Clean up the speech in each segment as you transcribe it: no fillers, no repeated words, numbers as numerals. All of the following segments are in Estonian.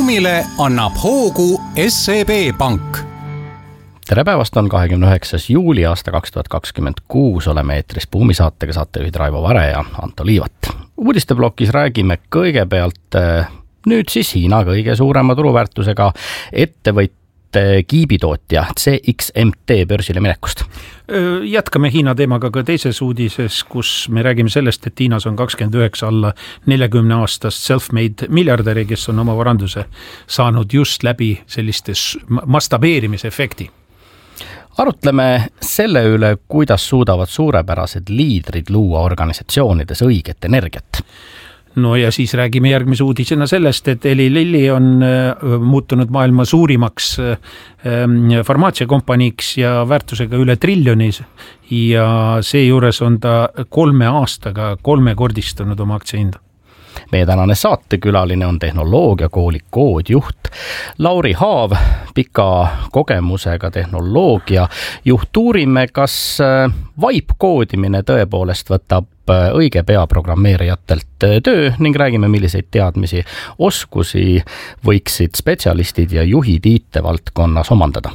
buumile annab hoogu SEB Pank. Tere päevast, on 29. juuli aasta 2026. Oleme eetris buumisaatega, saatejuhid Raivo Vare ja Anto Liivat. Uudisteblokis räägime kõigepealt nüüd siis Hiina kõige suurema turuväärtusega ettevõtte kiibitootja CXMT börsile minekust. Jätkame Hiina teemaga ka teises uudises, kus me räägime sellest, et Hiinas on 29 alla 40 aastast self-made miljardäri, kes on oma varanduse saanud just läbi selliste mastabeerimise efekti. Arutleme selle üle, kuidas suudavad suurepärased liidrid luua organisatsioonides õiget energiat. No ja siis räägime järgmise uudisena sellest, et Eli Lilly on muutunud maailma suurimaks farmaatsiakompaniiks ja väärtusega üle triljonis ja seejuures on ta 3 aastaga 3-kordistunud oma aktsiahinda. Meie tänane saatekülaline on tehnoloogiakooli koodjuht Lauri Haav, pika kogemusega tehnoloogia juht. Uurime, kas vibe-koodimine tõepoolest võtab õige pea programmeerijatelt töö ning räägime, milliseid teadmisi, oskusi võiksid spetsialistid ja juhid IT-valdkonnas omandada.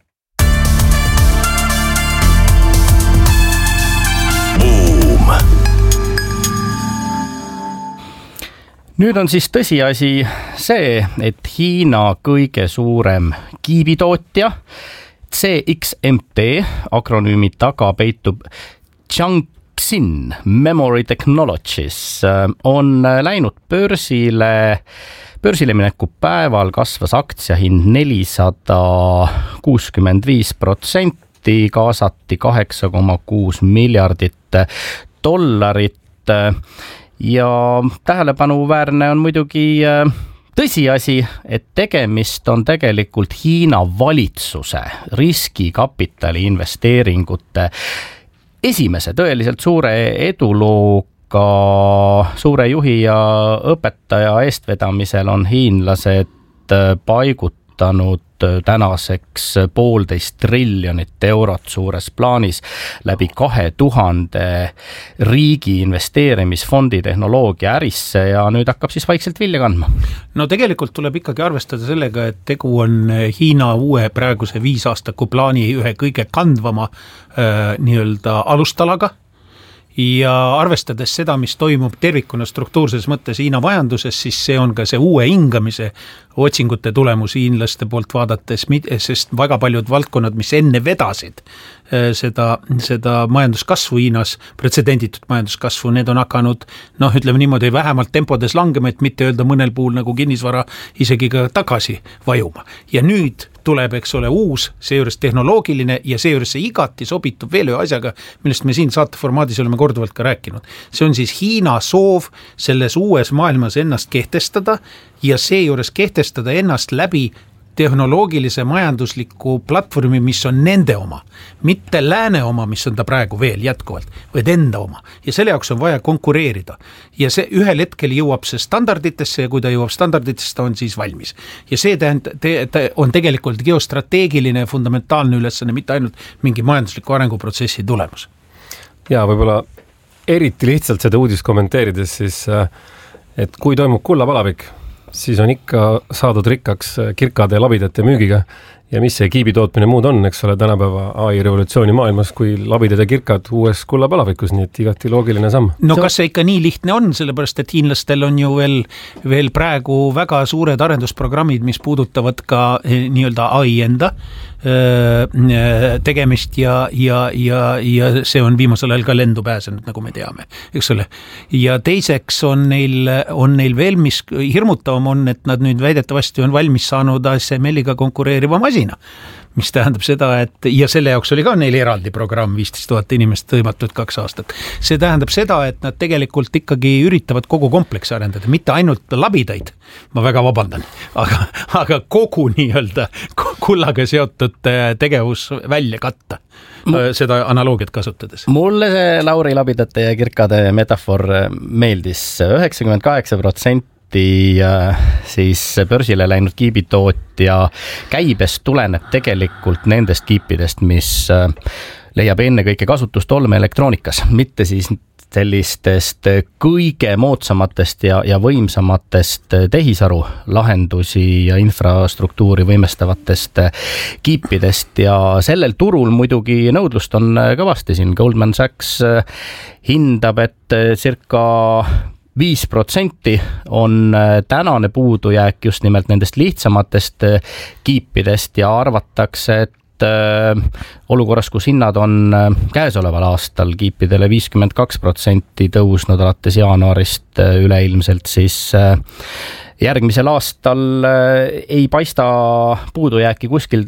Nüüd on siis tõsiasi see, et Hiina kõige suurem kiibitootja CXMT akronüümi taga peitub Changxin Memory Technologies on läinud börsile mineku päeval kasvas aktsiahind 465%, kaasati $8,6 miljardit ja tähelepanuväärne on muidugi tõsiasi, et tegemist on tegelikult Hiina valitsuse riskikapitali investeeringute esimese tõeliselt suure edulooga. Suure juhi ja õpetaja eestvedamisel on hiinlased paigutanud tänaseks $1,5 triljonit suures plaanis läbi 2000 riigi investeerimisfondi tehnoloogia ärisse ja nüüd hakkab siis vaikselt vilja kandma. No tegelikult tuleb ikkagi arvestada sellega, et tegu on Hiina uue praeguse 5-aastaku plaani ühe kõige kandvama nii-öelda alustalaga. Ja arvestades seda, mis toimub tervikuna struktuurses mõttes Hiina majanduses, siis see on ka see uue hingamise otsingute tulemus hiinlaste poolt vaadates, sest väga paljud valdkonnad, mis enne vedasid seda majanduskasvu Hiinas, pretsedenditud majanduskasvu, need on hakanud, ütleme niimoodi, vähemalt tempodes langema, et mitte öelda mõnel puhul nagu kinnisvara isegi ka tagasi vajuma. Ja nüüd tuleb, eks ole, uus, seejuures tehnoloogiline ja seejuures see igati sobitub veel ühe asjaga, millest me siin saateformaadis oleme korduvalt ka rääkinud. See on siis Hiina soov selles uues maailmas ennast kehtestada ja seejuures kehtestada ennast läbi tehnoloogilise majandusliku platvormi, mis on nende oma, mitte lääne oma, mis on ta praegu veel jätkuvalt, vaid enda oma. Ja selle jaoks on vaja konkureerida. Ja see ühel hetkel jõuab see standarditesse ja kui ta jõuab standarditesse, ta on siis valmis. Ja see on tegelikult geostrateegiline ja fundamentaalne ülesanne, mitte ainult mingi majandusliku arenguprotsessi tulemus. Ja võib-olla eriti lihtsalt seda uudist kommenteerides siis, et kui toimub kullapalavik, siis on ikka saadud rikkaks kirkade ja labidate müügiga ja mis see kiibitootmine muud on, eks ole, tänapäeva AI revolutsiooni maailmas, kui labidad ja kirkad uues kullapalavikus, nii et igati loogiline samm. No kas see ikka nii lihtne on, sellepärast et hiinlastel on ju veel praegu väga suured arendusprogrammid, mis puudutavad ka nii-öelda AI enda tegemist ja see on viimasel ajal ka lendu pääsenud, nagu me teame, eks ole. Ja teiseks on neil veel, mis hirmutavam on, et nad nüüd väidetavasti on valmis saanud ASML-iga konkureeriva masina, mis tähendab seda, et ja selle jaoks oli ka neil eraldi programm, 15 000 inimest tõimatud 2 aastat. See tähendab seda, et nad tegelikult ikkagi üritavad kogu kompleksi arendada, mitte ainult labidaid, ma väga vabandan, aga kogu nii-öelda kullaga seotud tegevus välja katta, seda analoogiat kasutades. Mulle see Lauri labidate ja kirkade metafoor meeldis. 98% siis börsile läinud kiibitootja käibest tuleneb tegelikult nendest kiipidest, mis leiab enne kõike kasutust olmeelektroonikas, mitte siis sellistest kõige moodsamatest ja võimsamatest tehisaru lahendusi ja infrastruktuuri võimestavatest kiipidest ja sellel turul muidugi nõudlust on kõvasti siin. Goldman Sachs hindab, et circa 5% on tänane puudujääk just nimelt nendest lihtsamatest kiipidest ja arvatakse, et olukorras, kus hinnad on käesoleval aastal kiipidele 52% tõusnud alates jaanuarist üleilmselt, siis järgmisel aastal ei paista puudujääki kuskil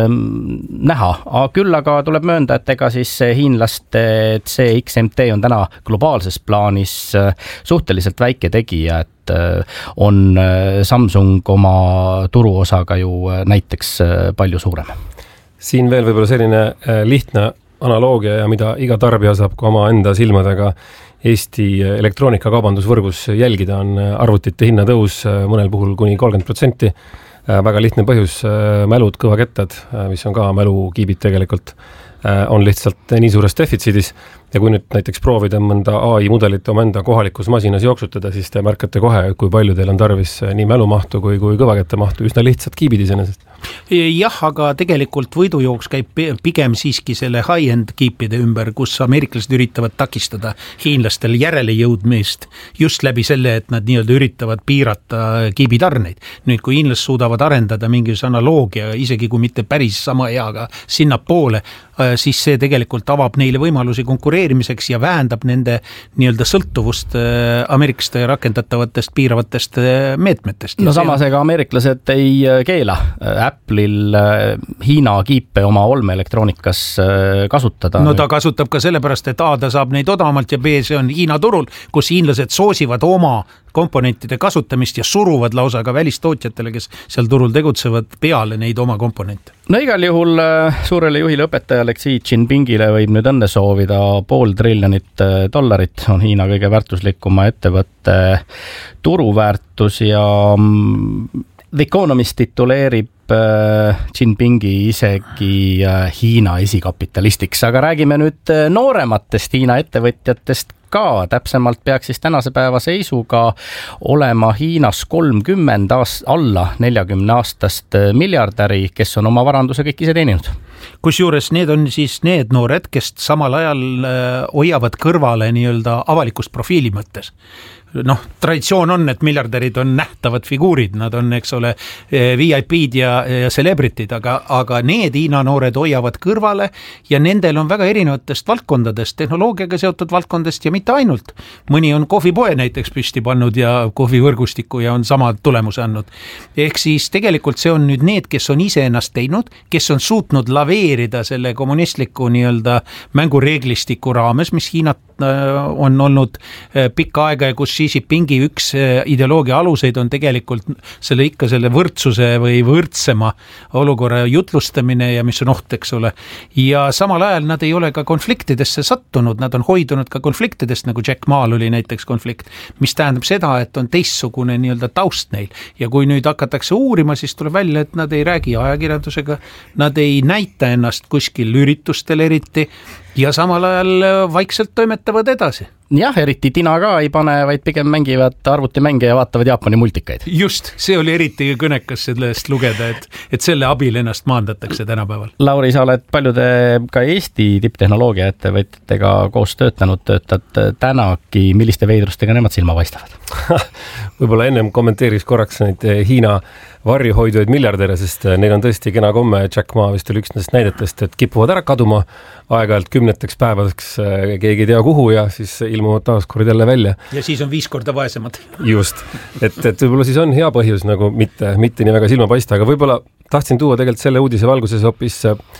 näha. Küll aga tuleb möönda, et ega siis hiinlaste CXMT on täna globaalses plaanis suhteliselt väike tegija, et on Samsung oma turuosaga ju näiteks palju suurem. Siin veel võib-olla selline lihtne analoogia ja mida iga tarbija saab ka oma enda silmadega Eesti elektroonikakaubandusvõrgus jälgida, on arvutite hinnatõus mõnel puhul kuni 30%. Väga lihtne põhjus, mälud, kõvakettad, mis on ka mälukiibid tegelikult, on lihtsalt nii suures defitsiidis. Ja kui nüüd näiteks proovida mõnda AI mudelit oma enda kohalikus masinas jooksutada, siis te märkate kohe, kui palju teil on tarvis nii mälumahtu kui kõvakette mahtu, üsna lihtsalt kiibid iseenesest. Jah, aga tegelikult võidujooks käib pigem siiski selle high-end kiipide ümber, kus ameeriklased üritavad takistada hiinlastel järele jõudmist just läbi selle, et nad nii-öelda üritavad piirata kiibitarneid. Nüüd, kui hiinlased suudavad arendada mingisuguse analoogia, isegi kui mitte päris sama heaga sinna poole, siis see tegelikult avab neile võimalusi konkureerimiseks ja vähendab nende nii-öelda sõltuvust ameeriklaste rakendatavatest piiravatest meetmetest. No samas ega ameeriklased ei keela Apple'il Hiina kiipe oma olmeelektroonikas kasutada. No ta kasutab ka sellepärast, et A, ta saab neid odavamalt ja B, see on Hiina turul, kus hiinlased soosivad oma komponentide kasutamist ja suruvad lausa ka välistootjatele, kes seal turul tegutsevad peale neid oma komponente. No igal juhul suurele juhile õpetajale Xi Jinpingile võib nüüd õnne soovida. $500 biljonit on Hiina kõige väärtuslikuma ettevõtte turuväärtus ja The Economist tituleerib Jinpingi isegi Hiina esikapitalistiks, aga räägime nüüd noorematest Hiina ettevõtjatest ka. Täpsemalt peaks siis tänase päeva seisuga olema Hiinas 30 alla 40 aastast miljardäri, kes on oma varanduse kõik ise teeninud. Kusjuures need on siis need noored, kes samal ajal hoiavad kõrvale nii-öelda avalikust profiili mõttes. Traditsioon on, et miljardärid on nähtavad figuurid, nad on, eks ole, VIP-d ja celebrity'd, aga need Hiina noored hoiavad kõrvale ja nendel on väga erinevatest valdkondadest, tehnoloogiaga seotud valdkondadest ja mitte ainult. Mõni on kohvipoe näiteks püsti pannud ja kohvivõrgustiku ja on sama tulemuse andnud. Ehk siis tegelikult see on nüüd need, kes on ise ennast teinud, kes on suutnud laveerida selle kommunistliku nii-öelda mängureeglistiku raames, mis Hiinat on olnud pikka aega ja kus Xi Jinpingi üks ideoloogia aluseid on tegelikult selle võrdsuse või võrdsema olukorra jutlustamine ja mis on oht, eks ole. Ja samal ajal nad ei ole ka konfliktidesse sattunud, nad on hoidunud ka konfliktidest, nagu Jack Maal oli näiteks konflikt, mis tähendab seda, et on teistsugune nii-öelda taust neil. Ja kui nüüd hakatakse uurima, siis tuleb välja, et nad ei räägi ajakirjandusega, nad ei näita ennast kuskil üritustel eriti ja samal ajal vaikselt toimetavad edasi. Jah, eriti tina ka ei pane, vaid pigem mängivad arvutimänge ja vaatavad Jaapani multikaid. Just, see oli eriti kõnekas sellest lugeda, et selle abil ennast maandatakse tänapäeval. Lauri, sa oled paljude ka Eesti tipptehnoloogia ettevõtjatega koos töötad tänagi, milliste veidrustega nemad silma paistavad? Võib-olla ennem kommenteeriks korraks neid Hiina varjuhoiduid miljardäre, sest neil on tõesti kena komme, Jack Ma vist oli üks nendest näidetest, et kipuvad ära kaduma aeg-ajalt 10 päevadeks, keegi ei tea kuhu ja siis ilmuvad taas kord jälle välja. Ja siis on 5 korda vaesemad. Just, et võib-olla siis on hea põhjus nagu mitte nii väga silma paista, aga võib-olla tahtsin tuua tegelikult selle uudise valguses hoopis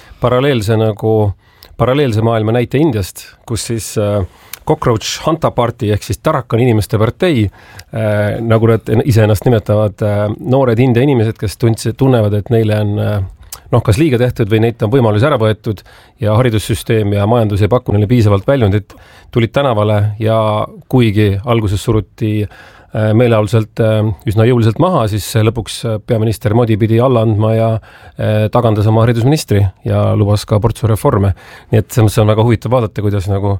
paralleelse maailma näite Indiast, kus siis Cockroach Hanta Party ehk siis Tarakan inimeste partei, nagu nad iseennast nimetavad, noored India inimesed, kes tunnevad, et neile on kas liiga tehtud või neid on võimalus ära võetud ja haridussüsteem ja majandus ei paku neile piisavalt väljundit, tulid tänavale ja kuigi alguses suruti meelealuselt üsna jõuliselt maha, siis lõpuks peaminister Modi pidi alla andma ja tagandas oma haridusministri ja lubas ka portsu reforme. Nii et see on väga huvitav vaadata, kuidas nagu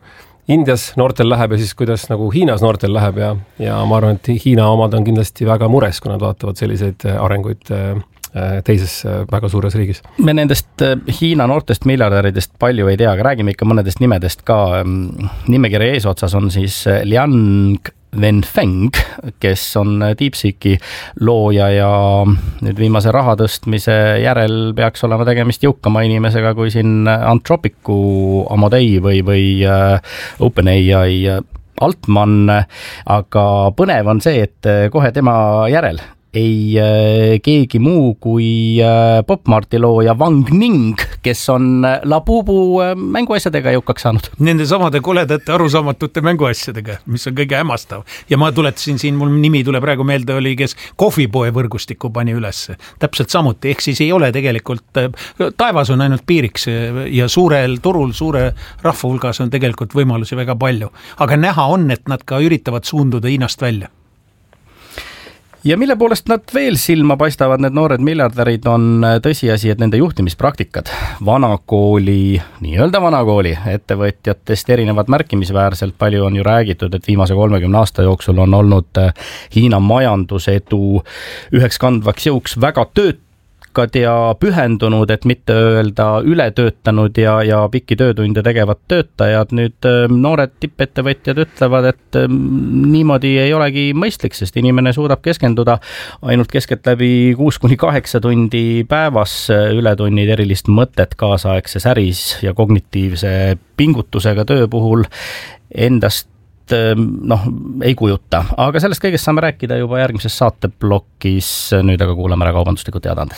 Indias noortel läheb ja siis kuidas nagu Hiinas noortel läheb ja ma arvan, et Hiina omad on kindlasti väga mures, kui nad vaatavad selliseid arenguid teises väga suures riigis. Me nendest Hiina noortest miljardäridest palju ei tea, aga räägime ikka mõnedest nimedest ka. Nimekirja eesotsas on siis Liang Wenfeng, kes on DeepSeeki looja ja nüüd viimase raha tõstmise järel peaks olema tegemist jõukama inimesega kui siin Anthropicu Amodei või OpenAI Altman, aga põnev on see, et kohe tema järel ei keegi muu kui Popmarti looja Wang Ning, kes on Labubu mänguasjadega jõukaks saanud. Nende samade koledate arusaamatute mänguasjadega, mis on kõige hämmastav. Ja ma tuletasin siin, mul nimi tuleb praegu meelde, oli kes kohvipoe võrgustiku pani üles. Täpselt samuti, ehk siis ei ole tegelikult, taevas on ainult piiriks ja suurel turul, suure rahva hulgas on tegelikult võimalusi väga palju. Aga näha on, et nad ka üritavad suunduda Hiinast välja. Ja mille poolest nad veel silma paistavad, need noored miljardärid, on tõsiasi, et nende juhtimispraktikad nii-öelda vanakooli ettevõtjatest erinevad märkimisväärselt. Palju on ju räägitud, et viimase 30 aasta jooksul on olnud Hiina majandusedu üheks kandvaks jõuks väga ja pühendunud, et mitte öelda ületöötanud ja pikki töötunde tegevad töötajad. Nüüd noored tippettevõtjad ütlevad, et niimoodi ei olegi mõistlik, sest inimene suudab keskenduda ainult kesketläbi 6-8 tundi päevas, ületunnid erilist mõtet kaasaegses äris ja kognitiivse pingutusega töö puhul endast ei kujuta. Aga sellest kõigest saame rääkida juba järgmises saateblokis. Nüüd aga kuulame ära kaubanduslikud teadaanded.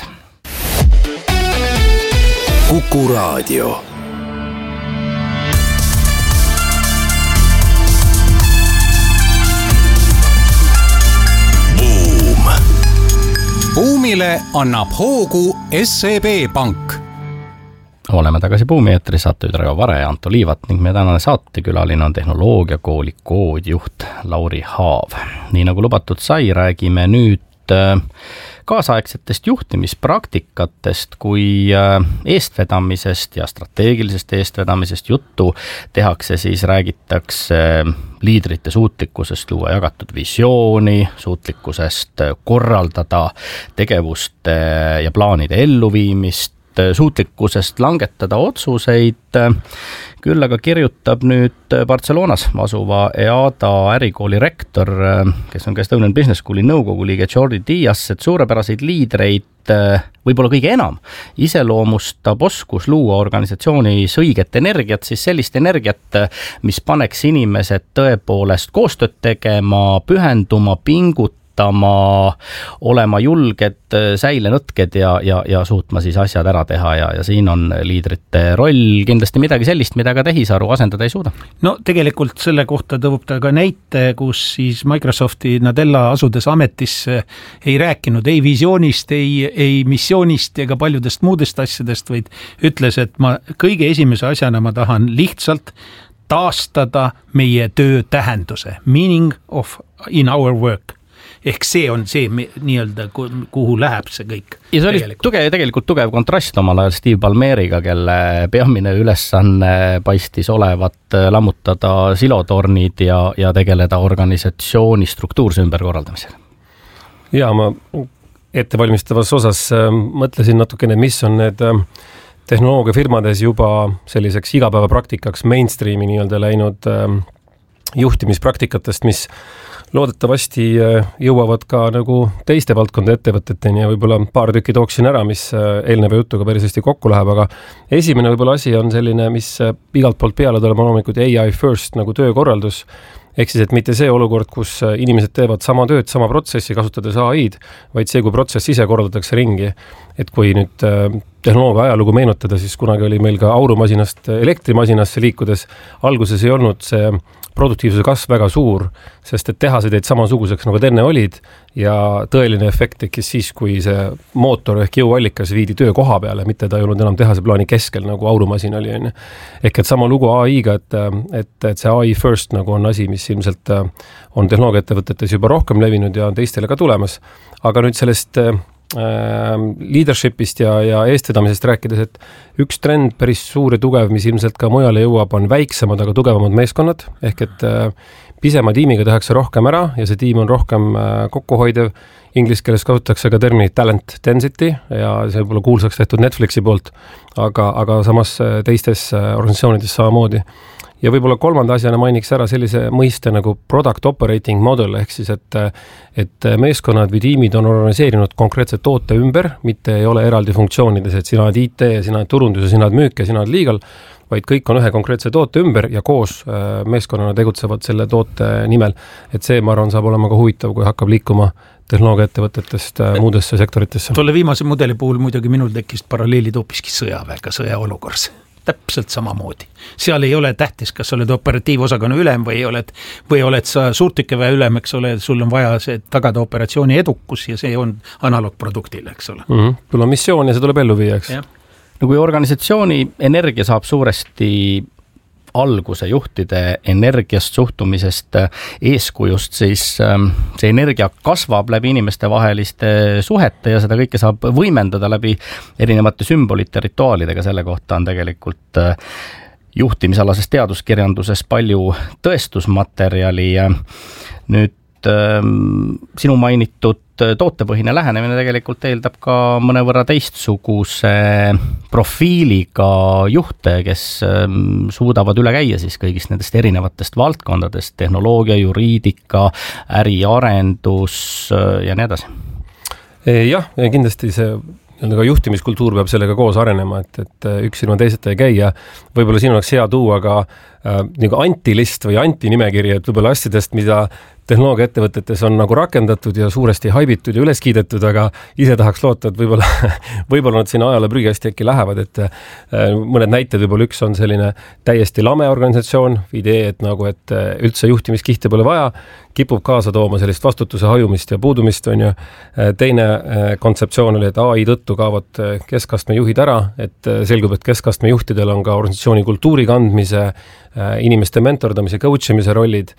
Kuku Raadio. Boom. Boomile annab hoogu SEB Pank. Oleme tagasi Buumi eetris, saatejuht Raivo Vare ja Anto Liivat ning meie tänane saatekülaline on tehnoloogiakooli koodjuht Lauri Haav. Nii nagu lubatud sai, räägime nüüd kaasaegsetest juhtimispraktikatest, kui eestvedamisest ja strateegilisest eestvedamisest juttu tehakse, siis räägitakse liidrite suutlikkusest luua jagatud visiooni, suutlikkusest korraldada tegevuste ja plaanide elluviimist, suutlikkusest langetada otsuseid. Küll aga kirjutab nüüd Barcelonas asuva EADA ärikooli rektor, kes on ka Estonian Business Schooli nõukogu liige Jordi Dias, et suurepäraseid liidreid võib-olla kõige enam iseloomustab oskus luua organisatsioonis õiget energiat, siis sellist energiat, mis paneks inimesed tõepoolest koostööd tegema, pühenduma, olema julged, säilenõtked ja suutma siis asjad ära teha ja siin on liidrite roll kindlasti midagi sellist, mida ka tehisaru asendada ei suuda. No tegelikult selle kohta tõvub ta ka näite, kus siis Microsofti Nadella asudes ametisse ei rääkinud ei visioonist, ei missioonist ega paljudest muudest asjadest, vaid ütles, et ma kõige esimese asjana ma tahan lihtsalt taastada meie töö tähenduse, meaning of in our work. Ehk see on see nii-öelda, kuhu läheb see kõik. Ja see oli tegelikult tugev kontrast omal ajal Steve Ballmeriga, kelle peamine ülesanne paistis olevat lammutada silotornid ja tegeleda organisatsiooni struktuurse ümberkorraldamisega. Ja ma ettevalmistavas osas mõtlesin natukene, mis on need tehnoloogiafirmades juba selliseks igapäevapraktikaks mainstreami nii-öelda läinud juhtimispraktikatest, mis loodetavasti jõuavad ka nagu teiste valdkonda ettevõteteni ja võib-olla paar tükki tooksin ära, mis eelneva jutuga päris hästi kokku läheb, aga esimene võib-olla asi on selline, mis igalt poolt peale tuleb loomulikult AI first nagu töökorraldus, ehk siis, et mitte see olukord, kus inimesed teevad sama tööd, sama protsessi kasutades AI-d, vaid see, kui protsess ise korraldatakse ringi. Et kui nüüd tehnoloogia ajalugu meenutada, siis kunagi oli meil ka aurumasinast elektrimasinasse liikudes, alguses ei olnud see produktiivsuse kasv väga suur, sest et tehased jäid samasuguseks, nagu enne olid ja tõeline efekt tekkis siis, kui see mootor ehk jõuallikas viidi töö koha peale, mitte ta ei olnud enam tehase plaani keskel, nagu aurumasin oli. Ehk et sama lugu AI-ga, et see AI first nagu on asi, mis ilmselt on tehnoloogiaettevõtetes juba rohkem levinud ja on teistele ka tulemas. Aga nüüd sellest leadershipist ja eestvedamisest rääkides, et üks trend päris suur ja tugev, mis ilmselt ka mujale jõuab, on väiksemad, aga tugevamad meeskonnad, ehk et pisema tiimiga tehakse rohkem ära ja see tiim on rohkem kokkuhoidev. Inglis keeles kasutatakse ka terminit talent density ja see võib olla kuulsaks tehtud Netflixi poolt, aga samas teistes organisatsioonides samamoodi. Ja võib-olla kolmanda asjana mainiks ära sellise mõiste nagu product operating model, ehk siis, et meeskonnad või tiimid on organiseerinud konkreetse toote ümber, mitte ei ole eraldi funktsioonides, et sina oled IT ja sina oled turundus ja sina oled müük ja sina oled legal, vaid kõik on ühe konkreetse toote ümber ja koos meeskonnana tegutsevad selle toote nimel. Et see, ma arvan, saab olema ka huvitav, kui hakkab liikuma tehnoloogiaettevõtetest muudesse sektoritesse. Tolle viimase mudeli puhul muidugi minul tekkis paralleelid hoopiski sõjaväega, sõjaolukorras. Täpselt samamoodi. Seal ei ole tähtis, kas oled operatiivosakonna ülem või oled sa suurtükeväe ülem, eks ole, sul on vaja see tagada operatsiooni edukus ja see on analoogproduktile, eks ole. Sul on missioon ja see tuleb ellu viia, eks? No kui organisatsiooni energia saab suuresti alguse juhtide energiast, suhtumisest, eeskujust, siis see energia kasvab läbi inimeste vaheliste suhete ja seda kõike saab võimendada läbi erinevate sümbolite, rituaalidega. Selle kohta on tegelikult juhtimisalasest teaduskirjanduses palju tõestusmaterjali. Nüüd sinu mainitud tootepõhine lähenemine tegelikult eeldab ka mõnevõrra teistsuguse profiiliga juhte, kes suudavad üle käia siis kõigist nendest erinevatest valdkondadest, tehnoloogia, juriidika, äriarendus ja nii edasi. Jah, kindlasti see ka juhtimiskultuur peab sellega koos arenema, et üks ilma teiseta ei käi ja võib-olla siin oleks hea tuua ka nagu antilist või antinimekiri, et võib-olla asjadest, mida tehnoloogiaettevõtetes on nagu rakendatud ja suuresti haibitud ja üles kiidetud, aga ise tahaks loota, et võib-olla nad sinna ajale prügasti äkki lähevad, et mõned näited, võib-olla üks on selline täiesti lame organisatsioon, idee, et üldse juhtimiskihte pole vaja, kipub kaasa tooma sellist vastutuse hajumist ja puudumist, on ju. Teine kontseptsioon oli, et AI tõttu kaovad keskastme juhid ära, et selgub, et keskastme juhtidel on ka organisatsiooni kultuuri kandmise, inimeste mentordamise, coach imise rollid,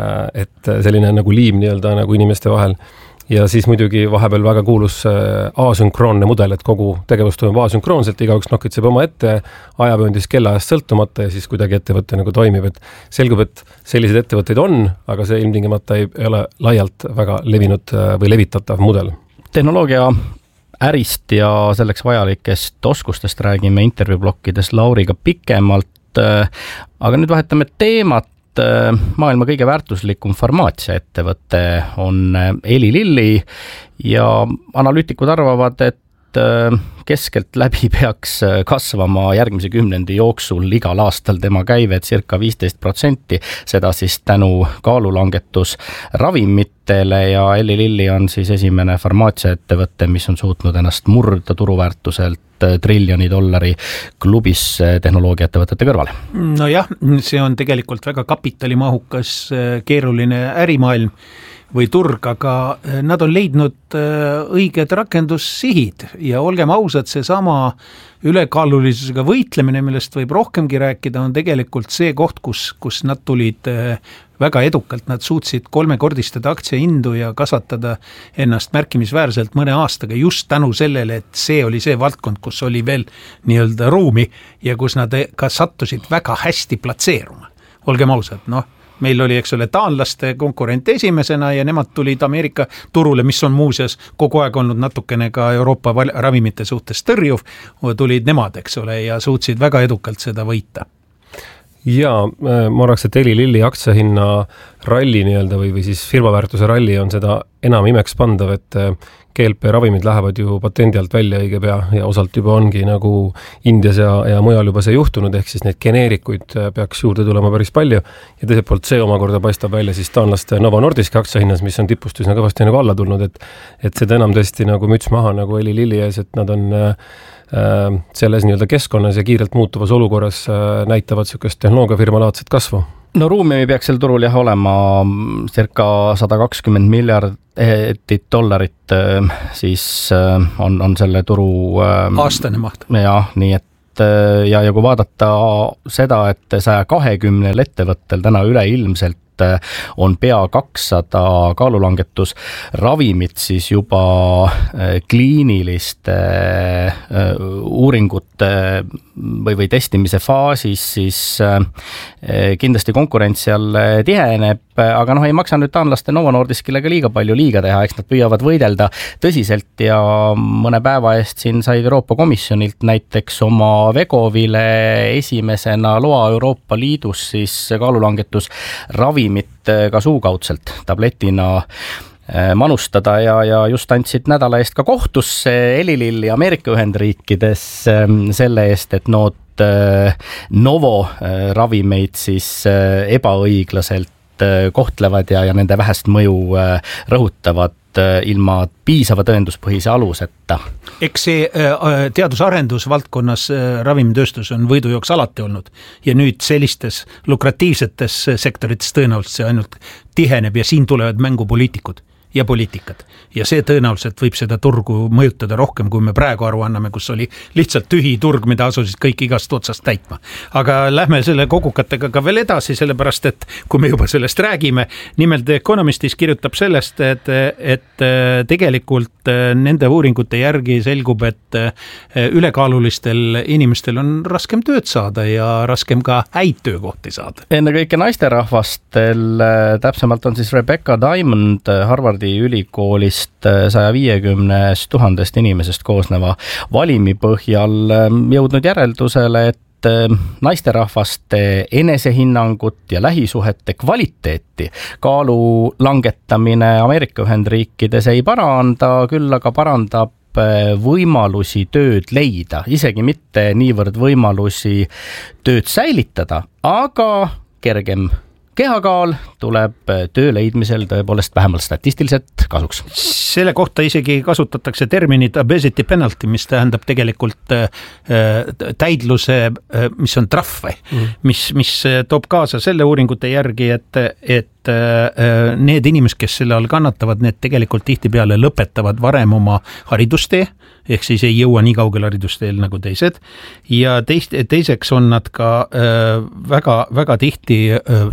et selline nagu liim nii-öelda nagu inimeste vahel. Ja siis muidugi vahepeal väga kuulus asünkroonne mudel, et kogu tegevus toimub asünkroonselt, igaüks nokitseb oma ette, ajavööndis kellaajast sõltumata ja siis kuidagi ettevõte nagu toimib. Et selgub, et selliseid ettevõtteid on, aga see ilmtingimata ei ole laialt väga levinud või levitatav mudel. Tehnoloogia ärist ja selleks vajalikest oskustest räägime intervjuublokkides Lauriga pikemalt, aga nüüd vahetame teemat. Maailma kõige väärtuslikum farmaatsiaettevõte on Eli Lilly ja analüütikud arvavad, et keskelt läbi peaks kasvama järgmise 10 jooksul igal aastal tema käive circa 15%, seda siis tänu kaalulangetus ravimitele ja Eli Lilly on siis esimene farmaatsiaettevõte, mis on suutnud ennast murda turuväärtuselt $1 triljoni klubis tehnoloogiaettevõtete kõrvale. No jah, see on tegelikult väga kapitalimahukas keeruline ärimaailm või turg, aga nad on leidnud õiged rakendussihid ja olgem ausad, see sama ülekaalulisusega võitlemine, millest võib rohkemgi rääkida, on tegelikult see koht, kus nad tulid väga edukalt, nad suutsid 3-kordistada aktsiahindu ja kasvatada ennast märkimisväärselt mõne aastaga just tänu sellele, et see oli see valdkond, kus oli veel nii-öelda ruumi ja kus nad ka sattusid väga hästi platseeruma. Olgem ausad, meil oli, eks ole, taanlaste konkurent esimesena ja nemad tulid Ameerika turule, mis on muuseas kogu aeg olnud natukene ka Euroopa ravimite suhtes tõrjuv, tulid nemad, eks ole, ja suutsid väga edukalt seda võita. Ja ma arvaks, et Eli Lilly aktsiahinna ralli nii-öelda või siis firmaväärtuse ralli on seda enam imeks pandav, et GLP ravimid lähevad ju patendi alt välja õige pea ja osalt juba ongi nagu Indias ja mujal juba see juhtunud, ehk siis neid geneerikuid peaks juurde tulema päris palju ja teiselt poolt see omakorda paistab välja siis taanlaste Novo Nordiski aktsiahinnas, mis on tipust üsna kõvasti nagu alla tulnud, et seda enam tõesti nagu müts maha nagu Eli Lilly ees, et nad on selles nii-öelda keskkonnas ja kiirelt muutuvas olukorras näitavad niisugust tehnoloogiafirma laadset kasvu. No ruumi peaks sel turul jah olema circa $120 miljardit, siis on selle turu aastane maht. Ja, nii et ja kui vaadata seda, et 120 ettevõttel täna üleilmselt on pea 200 kaalulangetusravimit siis juba kliiniliste uuringute või testimise faasis, siis kindlasti konkurents seal tiheneb, aga ei maksa nüüd taanlaste Novo Nordiskile ka liiga palju liiga teha, eks nad püüavad võidelda tõsiselt ja mõne päeva eest siin said Euroopa Komisjonilt näiteks oma Vegovile esimesena loa Euroopa Liidus siis kaalulangetusravimit ka suukaudselt tabletina manustada ja just andsid nädala eest ka kohtusse Eli Lilly Ameerika Ühendriikides selle eest, et Novo ravimeid siis ebaõiglaselt kohtlevad ja nende vähest mõju rõhutavad ilma piisava tõenduspõhise aluseta. Eks see teadus-arendusvaldkonnas ravimitööstus on võidujooks alati olnud ja nüüd sellistes lukratiivsetes sektorites tõenäoliselt see ainult tiheneb ja siin tulevad mängu poliitikud ja poliitikad. Ja see tõenäoliselt võib seda turgu mõjutada rohkem, kui me praegu aru anname, kus oli lihtsalt tühi turg, mida asusid kõik igast otsast täitma. Aga lähme selle kogukatega ka veel edasi, sellepärast, et kui me juba sellest räägime, nimelt Economistis kirjutab sellest, et tegelikult nende uuringute järgi selgub, et ülekaalulistel inimestel on raskem tööd saada ja raskem ka häid töökohti saada. Ennekõike naisterahvastel, täpsemalt on siis Rebecca Diamond Harvardi ülikoolist 150 000 inimesest koosneva valimi põhjal jõudnud järeldusele, et naisterahvaste enesehinnangut ja lähisuhete kvaliteeti kaalu langetamine Ameerika Ühendriikides ei paranda, küll aga parandab võimalusi tööd leida, isegi mitte niivõrd võimalusi tööd säilitada, aga kergem kehakaal tuleb töö leidmisel tõepoolest vähemalt statistiliselt kasuks. Selle kohta isegi kasutatakse terminit obesity penalty, mis tähendab tegelikult täidluse, mis on trahve, mis toob kaasa selle uuringute järgi, et need inimesed, kes selle all kannatavad, need tegelikult tihtipeale lõpetavad varem oma haridustee, ehk siis ei jõua nii kaugel haridusteel nagu teised ja teiseks on nad ka väga, väga tihti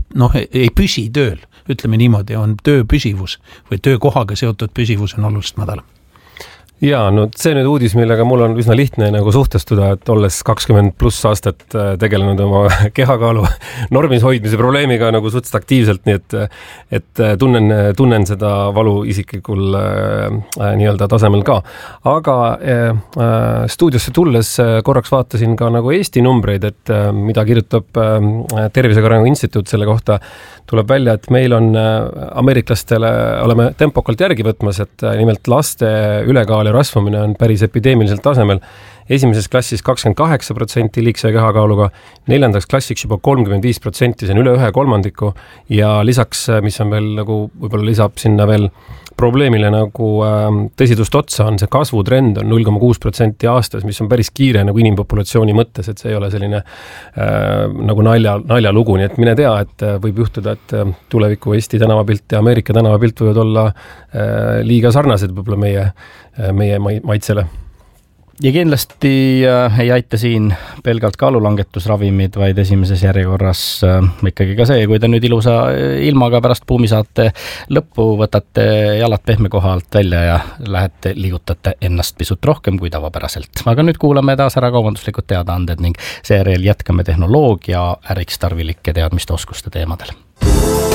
ei püsi tööl, ütleme niimoodi, on töö püsivus või töökohaga seotud püsivus on oluliselt madalam. Jaa, see nüüd uudis, millega mul on üsna lihtne nagu suhtestuda, et olles 20+ aastat tegelenud oma kehakaalu normis hoidmise probleemiga nagu suhteliselt aktiivselt, nii et tunnen seda valu isiklikul nii-öelda tasemel ka. Aga stuudiosse tulles korraks vaatasin ka nagu Eesti numbreid, et mida kirjutab Tervise Arengu Instituut selle kohta, tuleb välja, et meil on ameeriklastele, oleme tempokalt järgi võtmas, et nimelt laste ülekaal ja rasvumine on päris epideemiliselt tasemel. Esimeses klassis 28% liigse kehakaaluga, 4. klassiks juba 35%, see on üle 1/3 ja lisaks, mis on veel nagu, võib-olla lisab sinna veel probleemile nagu tõsidust otsa, on see kasvutrend on 0,6% aastas, mis on päris kiire nagu inimpopulatsiooni mõttes, et see ei ole selline nagu naljalugu, nii et mine tea, et võib juhtuda, et tuleviku Eesti tänavapilt ja Ameerika tänavapilt võivad olla liiga sarnased võib-olla meie maitsele. Ja kindlasti ei aita siin pelgalt kaalulangetusravimid, vaid esimeses järjekorras ikkagi ka see, kui te nüüd ilusa ilmaga pärast buumisaate lõppu võtate jalad pehme koha alt välja ja lähete liigutate ennast pisut rohkem kui tavapäraselt. Aga nüüd kuulame taas ära kaubanduslikud teadaanded ning seejärel jätkame tehnoloogia äriks tarvilike teadmiste oskuste teemadel.